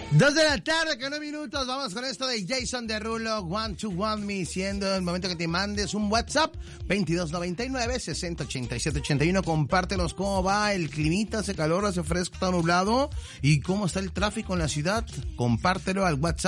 2 de la tarde, con 9 minutos. Vamos con esto de Jason Derulo, One to One Me, siendo el momento que te mandes un WhatsApp 2299-608781. Compártenos cómo va el climita, hace calor, hace fresco, está nublado y cómo está el tráfico en la ciudad. Compártelo al WhatsApp